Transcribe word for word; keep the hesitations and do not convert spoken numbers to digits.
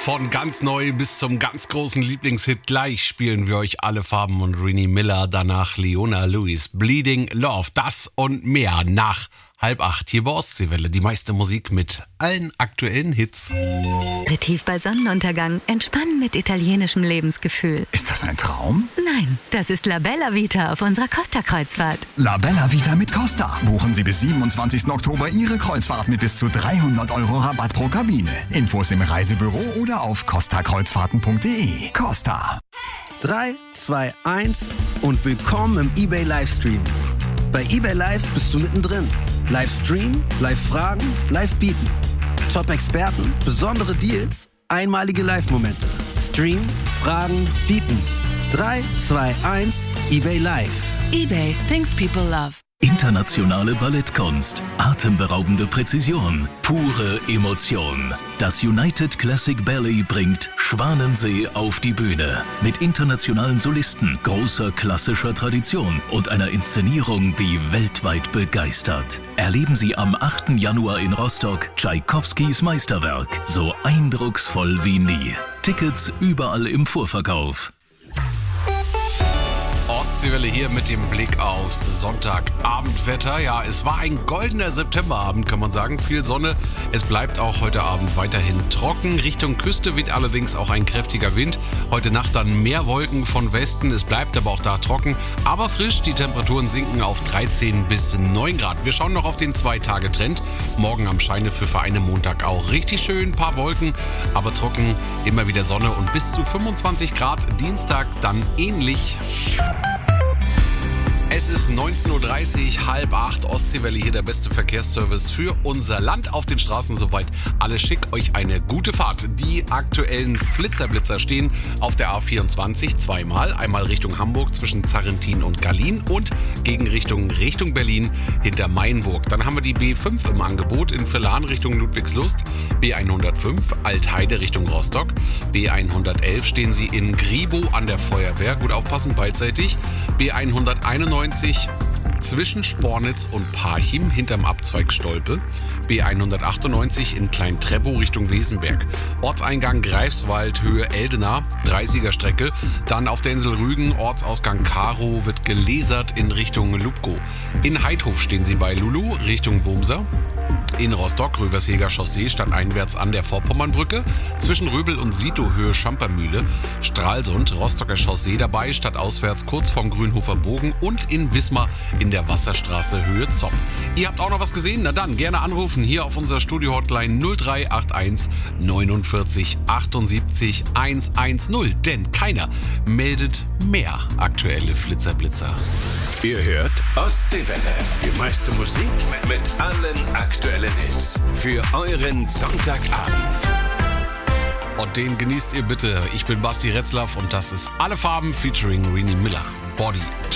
Von ganz neu bis zum ganz großen Lieblingshit. Gleich spielen wir euch Alle Farben und Rini Miller, danach Leona Lewis, Bleeding Love, das und mehr nach halb acht hier bei Ostseewelle. Die meiste Musik mit allen aktuellen Hits. Aperitif bei Sonnenuntergang. Entspannen mit italienischem Lebensgefühl. Ist das ein Traum? Nein, das ist La Bella Vita auf unserer Costa-Kreuzfahrt. La Bella Vita mit Costa. Buchen Sie bis siebenundzwanzigsten Oktober Ihre Kreuzfahrt mit bis zu dreihundert Euro Rabatt pro Kabine. Infos im Reisebüro oder auf costa kreuzfahrten punkt de. Costa. drei, zwei, eins und willkommen im eBay Livestream. Bei eBay Live bist du mittendrin. Livestream, Live-Fragen, Live-Bieten. Top-Experten, besondere Deals, einmalige Live-Momente. Stream, Fragen, Bieten. drei, zwei, eins, eBay Live. eBay, things people love. Internationale Ballettkunst, atemberaubende Präzision, pure Emotion. Das United Classic Ballet bringt Schwanensee auf die Bühne. Mit internationalen Solisten, großer klassischer Tradition und einer Inszenierung, die weltweit begeistert. Erleben Sie am achten Januar in Rostock Tschaikowskis Meisterwerk. So eindrucksvoll wie nie. Tickets überall im Vorverkauf. Ostseewelle hier mit dem Blick aufs Sonntagabendwetter. Ja, es war ein goldener Septemberabend, kann man sagen. Viel Sonne. Es bleibt auch heute Abend weiterhin trocken. Richtung Küste weht allerdings auch ein kräftiger Wind. Heute Nacht dann mehr Wolken von Westen. Es bleibt aber auch da trocken, aber frisch. Die Temperaturen sinken auf dreizehn bis neun Grad. Wir schauen noch auf den Zwei-Tage-Trend. Morgen am Scheinepfiffer einen Montag auch richtig schön. Ein paar Wolken, aber trocken. Immer wieder Sonne und bis zu fünfundzwanzig Grad. Dienstag dann ähnlich. Es ist neunzehn Uhr dreißig, halb acht, Ostseewelle hier, der beste Verkehrsservice für unser Land. Auf den Straßen soweit alles schick, euch eine gute Fahrt. Die aktuellen Flitzerblitzer stehen auf der A vierundzwanzig zweimal. Einmal Richtung Hamburg zwischen Zarrentin und Gallien und Gegenrichtung Richtung Berlin hinter Mainburg. Dann haben wir die B fünf im Angebot in Villahn Richtung Ludwigslust, B hundertfünf Altheide Richtung Rostock, B hundertelf stehen sie in Gribow an der Feuerwehr. Gut aufpassen beidseitig. B hunderteinundneunzig zwischen Spornitz und Parchim hinterm Abzweig Stolpe, B hundertachtundneunzig in Klein-Treppow Richtung Wesenberg, Ortseingang Greifswald Höhe Eldena, dreißiger Strecke, dann auf der Insel Rügen, Ortsausgang Karow wird gelasert in Richtung Lubko. In Heidhof stehen sie bei Lulu Richtung Wurmser. In Rostock, Röversheger Chaussee, stadteinwärts an der Vorpommernbrücke, zwischen Röbel und Sito Höhe Schampermühle, Stralsund, Rostocker Chaussee dabei, stadtauswärts kurz vorm Grünhofer Bogen und in Wismar in der Wasserstraße Höhe Zopp. Ihr habt auch noch was gesehen? Na dann, gerne anrufen hier auf unserer Studio-Hotline null drei acht eins neunundvierzig achtundsiebzig hundertzehn, denn keiner meldet mehr aktuelle Flitzerblitzer. Ihr hört Ostseewelle, die meiste Musik mit allen aktuellen Hits für euren Sonntagabend. Und den genießt ihr bitte. Ich bin Basti Retzlaff und das ist Alle Farben featuring Rini Miller. Body